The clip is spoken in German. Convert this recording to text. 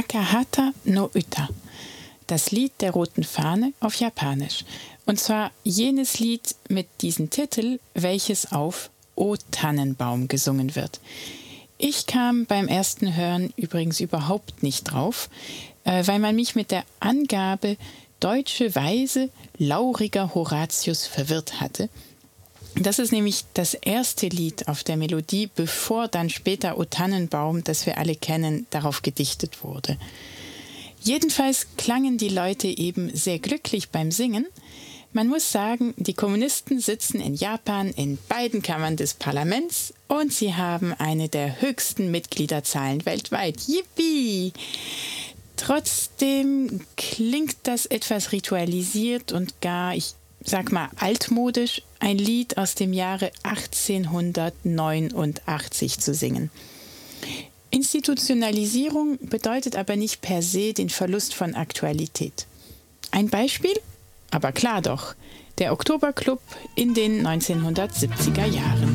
Takahata no Uta, das Lied der roten Fahne auf Japanisch. Und zwar jenes Lied mit diesem Titel, welches auf O Tannenbaum gesungen wird. Ich kam beim ersten Hören übrigens überhaupt nicht drauf, weil man mich mit der Angabe deutsche Weise lauriger Horatius verwirrt hatte. Das ist nämlich das erste Lied auf der Melodie, bevor dann später O Tannenbaum, das wir alle kennen, darauf gedichtet wurde. Jedenfalls klangen die Leute eben sehr glücklich beim Singen. Man muss sagen, die Kommunisten sitzen in Japan in beiden Kammern des Parlaments und sie haben eine der höchsten Mitgliederzahlen weltweit. Yippie! Trotzdem klingt das etwas ritualisiert und gar, ich sag mal, altmodisch, ein Lied aus dem Jahre 1889 zu singen. Institutionalisierung bedeutet aber nicht per se den Verlust von Aktualität. Ein Beispiel? Aber klar doch, der Oktoberclub in den 1970er Jahren.